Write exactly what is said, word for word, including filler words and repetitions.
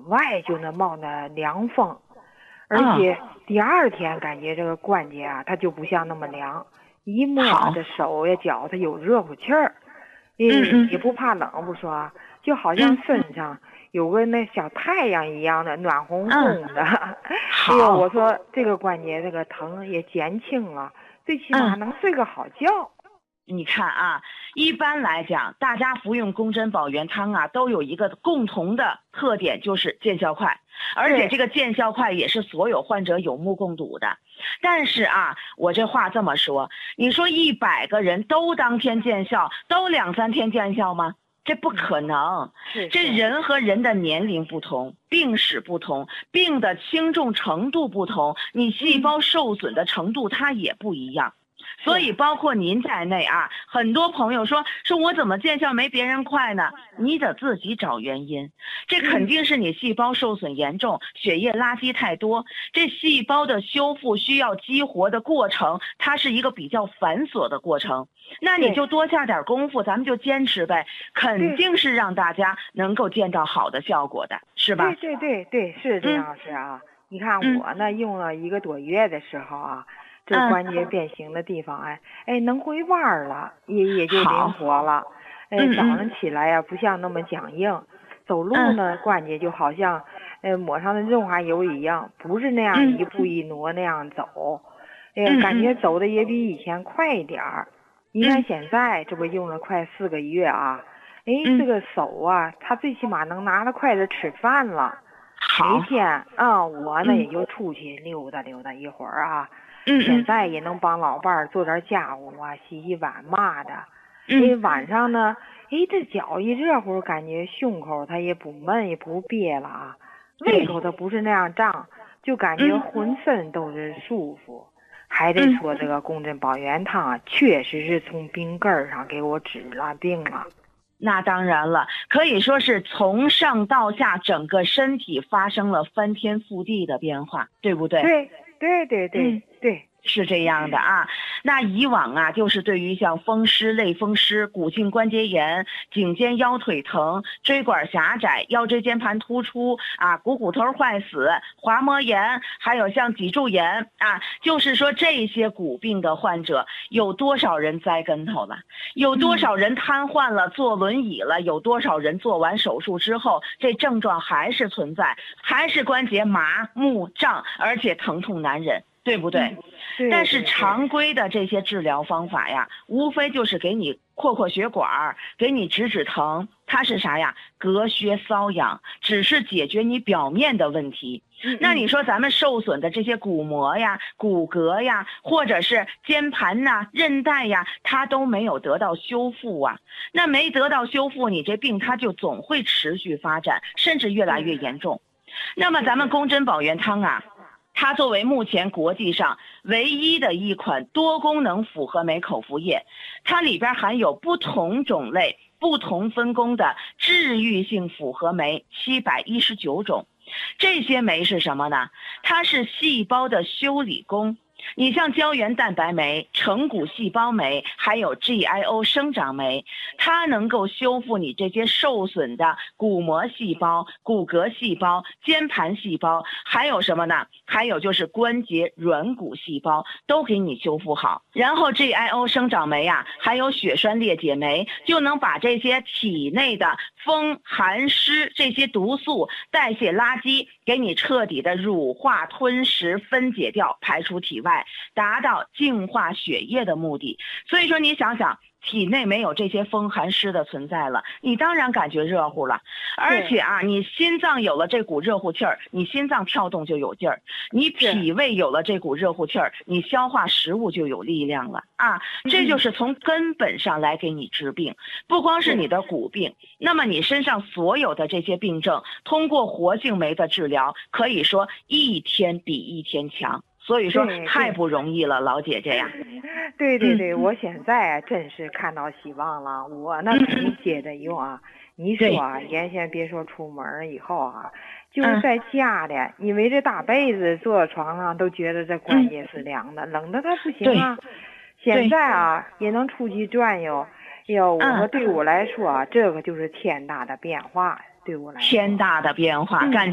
外就能冒那凉风，而且第二天感觉这个关节啊，它就不像那么凉，一摸这手呀脚它有热乎气儿，也也不怕冷不说，就好像身上有个那小太阳一样的暖烘烘的。哎呦，我说这个关节这个疼也减轻了，最起码能睡个好觉。 你看啊，一般来讲，大家服用宫针保元汤啊，都有一个共同的特点，就是见效快，而且这个见效快也是所有患者有目共睹的。但是啊，我这话这么说，你说一百个人都当天见效，都两三天见效吗？这不可能。这人和人的年龄不同，病史不同，病的轻重程度不同，你细胞受损的程度它也不一样。所以包括您在内啊，很多朋友说说我怎么见效没别人快呢？你得自己找原因，这肯定是你细胞受损严重，血液垃圾太多，这细胞的修复需要激活的过程，它是一个比较繁琐的过程。那你就多下点功夫，咱们就坚持呗，肯定是让大家能够见到好的效果的，是吧？ 对对对对，是这样是啊。你看我呢，用了一个多月的时候啊。这关节变形的地方，哎哎，能回弯了，也也就灵活了。哎，早上起来呀、啊，不像那么僵硬，走路呢，关节就好像，呃，抹上的润滑油一样，不是那样一步一挪那样走。哎呀，感觉走的也比以前快一点儿。你看现在这不用了快四个月啊，哎，这个手啊，它最起码能拿着筷子吃饭了。每天啊，我呢也就出去溜达溜达一会儿啊。 嗯， 现在也能帮老伴儿做点家务啊，洗洗碗嘛的。哎，晚上呢，哎，这脚一热乎，感觉胸口它也不闷也不憋了啊，胃口它不是那样胀，就感觉浑身都是舒服。还得说这个宫针保元汤啊，确实是从病根上给我治了病了。 那当然了，可以说是从上到下整个身体发生了翻天覆地的变化，对不对？ 对对对对、嗯、对， 是这样的啊。那以往啊，就是对于像风湿、类风湿、骨性关节炎、颈肩腰腿疼、椎管狭窄、腰椎间盘突出啊、股骨头坏死、滑膜炎，还有像脊柱炎啊，就是说这些骨病的患者，有多少人栽跟头了？有多少人瘫痪了、坐轮椅了？有多少人做完手术之后，这症状还是存在，还是关节麻木胀，而且疼痛难忍？对不对？ 嗯、对但是常规的这些治疗方法呀，无非就是给你扩扩血管，给你止止疼，它是啥呀？隔靴搔痒，只是解决你表面的问题。 嗯、 那你说咱们受损的这些骨膜呀、骨骼呀，或者是肩盘呐、韧带呀，它都没有得到修复啊。那没得到修复，你这病它就总会持续发展，甚至越来越严重。那么咱们宫针保元汤啊，它作为目前国际上唯一的一款多功能复合酶口服液，它里边含有不同种类、不同分工的治愈性复合酶七百一十九种。这些酶是什么呢？它是细胞的修理工。你像胶原蛋白酶、成骨细胞酶，还有 G I O 生长酶，它能够修复你这些受损的骨膜细胞、骨骼细胞、肩盘细胞，还有什么呢？还有就是关节软骨细胞，都给你修复好。然后 G I O 生长酶啊，还有血栓裂解酶，就能把这些体内的风寒湿这些毒素、代谢垃圾给你彻底的乳化、吞食、分解掉，排出体外，达到净化血液的目的。所以说你想想，体内没有这些风寒湿的存在了，你当然感觉热乎了。而且啊，你心脏有了这股热乎气儿，你心脏跳动就有劲儿；你脾胃有了这股热乎气儿，你消化食物就有力量了啊！这就是从根本上来给你治病，不光是你的骨病，那么你身上所有的这些病症，通过活性酶的治疗，可以说一天比一天强。所以说太不容易了，老姐姐呀。 对对对、嗯、我现在真是看到希望了，我呢肯定接着用啊。你说啊，原先别说出门以后啊，就是在家的、嗯、因为这大被子坐床上都觉得这关节是凉的、嗯、冷的它不行啊。现在啊也能出去转悠，哟，我说对我来说啊、嗯、这个就是天大的变化，对我来说天大的变化、嗯、干